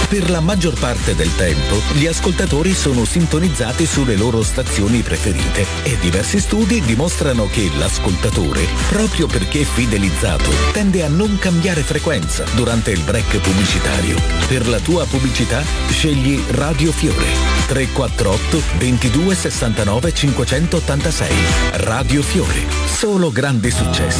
Per la maggior parte del tempo, gli ascoltatori sono sintonizzati sulle loro stazioni preferite e diversi studi dimostrano che l'ascoltatore, proprio perché fidelizzato, tende a non cambiare frequenza durante il break pubblicitario. Per la tua pubblicità, scegli Radio Fiore. 348 22 69 586. Radio Fiore. Solo grandi successi.